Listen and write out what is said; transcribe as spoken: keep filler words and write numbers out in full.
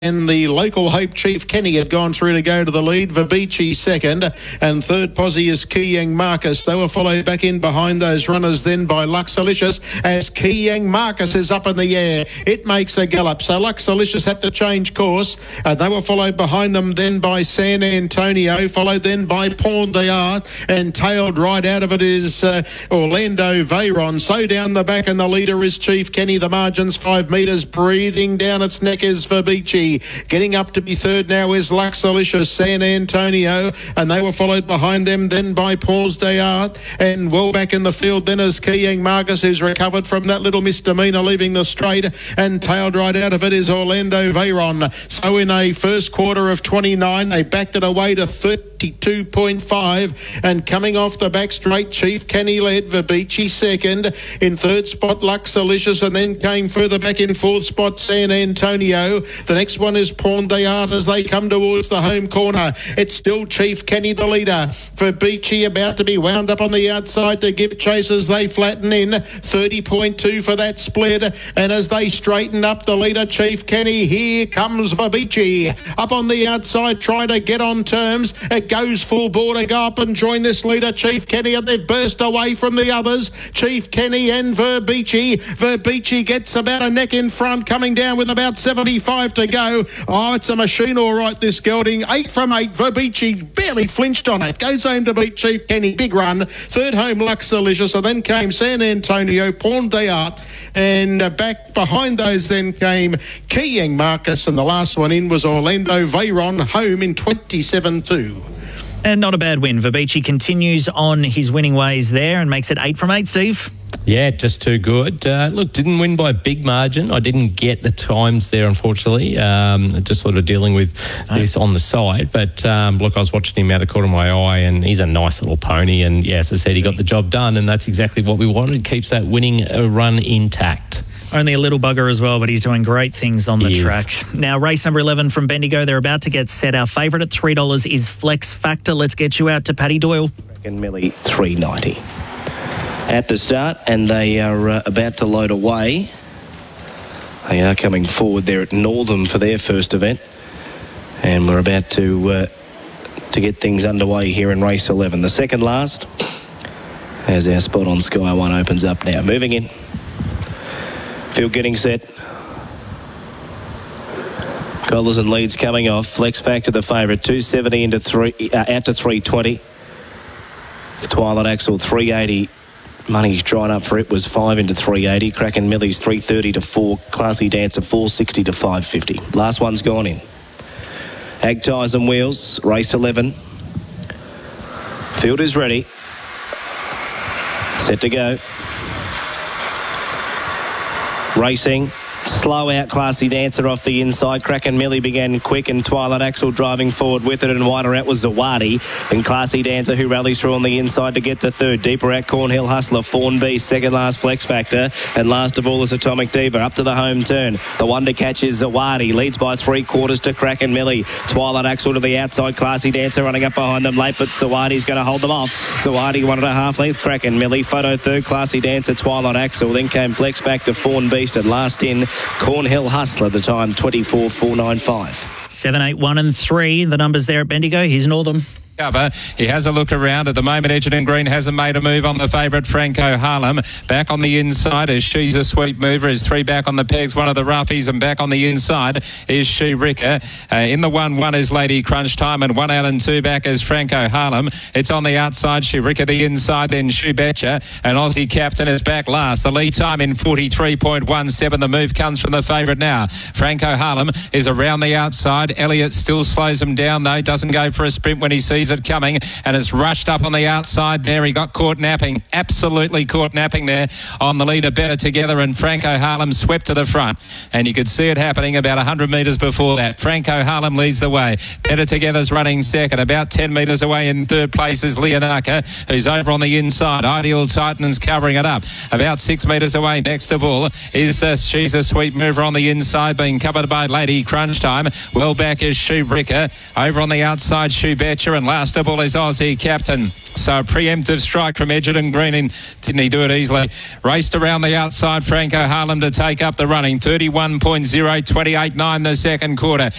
And the local hope Chief Kenny had gone through to go to the lead. Vibici second, and third posse is Keyang Marcus. They were followed back in behind those runners then by Luxalicious as Keyang Marcus is up in the air. It makes a gallop, so Luxalicious had to change course, and they were followed behind them then by San Antonio, followed then by Pont de Art, and tailed right out of it is uh, Orlando Veyron. So down the back, and the leader is Chief Kenny. The margin's five metres. Breathing down its neck is Vibici. Getting up to be third now is Luxalicious, San Antonio, and they were followed behind them then by Pause de Art, and well back in the field then is Keyang Marcus, who's recovered from that little misdemeanour leaving the straight, and tailed right out of it is Orlando Veyron. So in a first quarter of twenty-nine, they backed it away to thirty-two point five, and coming off the back straight, Chief Kenny led, Vibici second, in third spot Luxalicious, and then came further back in fourth spot San Antonio. The next one is Pont de Art as they come towards the home corner. It's still Chief Kenny the leader. Vibici about to be wound up on the outside to give chase as they flatten in. thirty point two for that split, and as they straighten up the leader Chief Kenny, here comes Vibici up on the outside trying to get on terms. It goes full bore to go up and join this leader Chief Kenny, and they've burst away from the others, Chief Kenny and Vibici. Vibici gets about a neck in front, coming down with about seventy-five to go. Oh, it's a machine all right, this gelding. Eight from eight. Vibici barely flinched on it. Goes home to beat Chief Kenny. Big run. Third home Luxalicious, and then came San Antonio, Pont de Art, and uh, back behind those then came Keyang Marcus, and the last one in was Orlando Veyron, home in twenty-seven two. And not a bad win. Vibici continues on his winning ways there and makes it eight from eight, Steve. Yeah, just too good. Uh, look, didn't win by a big margin. I didn't get the times there, unfortunately. Um, just sort of dealing with oh. this on the side. But um, look, I was watching him out of the corner of my eye, and he's a nice little pony. And yeah, as I said, he got the job done, and that's exactly what we wanted. Keeps that winning uh, run intact. Only a little bugger as well, but he's doing great things on the he track. Is. Now, race number eleven from Bendigo, they're about to get set. Our favourite at three dollars is Flex Factor. Let's get you out to Paddy Doyle. And Millie, three ninety. At the start, and they are uh, about to load away. They are coming forward there at Northam for their first event, and we're about to uh, to get things underway here in race eleven. The second last, as our spot on Sky One opens up now. Moving in. Field getting set. Collars and leads coming off. Flex Factor the favourite, two seventy into three, uh, out to three twenty. Twilight Axel three eighty. Money's drawn up for it was five into three eighty. Kraken Millie's three thirty to four. Classy Dancer four sixty to five fifty. Last one's gone in. Ag Tyres and Wheels, race eleven. Field is ready. Set to go. Racing. Slow out Classy Dancer off the inside. Kraken Millie began quick, and Twilight Axel driving forward with it, and wider out was Zawadi, and Classy Dancer who rallies through on the inside to get to third. Deeper out Cornhill Hustler, Fawn Beast, second last Flex Factor, and last of all is Atomic Diva up to the home turn. The one to catch is Zawadi, leads by three quarters to Kraken Millie. Twilight Axel to the outside, Classy Dancer running up behind them late, but Zawadi's going to hold them off. Zawadi one and a half length, Kraken Millie. Photo third, Classy Dancer, Twilight Axel. Then came Flex Factor, Fawn Beast, and last in Cornhill Hustler, the time twenty-four four ninety-five. seven, eight, one and three, the numbers there at Bendigo. Here's Northam. Cover. He has a look around. At the moment, Edgerton Green hasn't made a move on the favourite, Franco Harlem. Back on the inside is She's a Sweet Mover. Is three back on the pegs, one of the roughies, and back on the inside is She Ricker. Uh, in the one one is Lady Crunch Time, and one out and two back is Franco Harlem. It's on the outside, She Ricker the inside, then She Betcha, and Aussie Captain is back last. The lead time in forty-three point one seven. The move comes from the favourite now. Franco Harlem is around the outside. Elliott still slows him down though, doesn't go for a sprint when he sees it coming, and it's rushed up on the outside there. He got caught napping, absolutely caught napping there on the leader. Better Together, and Franco Harlem swept to the front, and you could see it happening about one hundred metres before that. Franco Harlem leads the way. Better Together's running second. About ten metres away in third place is Leonarca, who's over on the inside. Ideal Titan's covering it up. About six metres away next of all is uh, She's a Sweet Mover on the inside, being covered by Lady Crunch Time. Well back is Shoe Ricker. Over on the outside, Shoe Betcher, and last of all is Aussie Captain. So a preemptive strike from Edgerton Green, and didn't he do it easily? Raced around the outside, Franco Harlem to take up the running. thirty-one point oh, twenty-eight nine the second quarter.